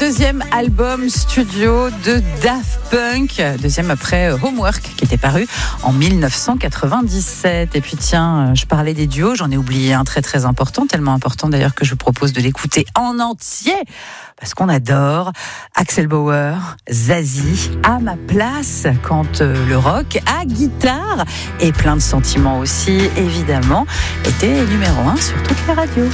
deuxième album studio de Daft Punk, deuxième après Homework qui était paru en 1997. Et puis tiens, je parlais des duos, j'en ai oublié un très très important, tellement important d'ailleurs que je vous propose de l'écouter en entier parce qu'on adore. Axel Bauer, Zazie, à ma place quand le rock à guitare et plein de sentiments aussi évidemment était numéro 1 sur toutes les radios.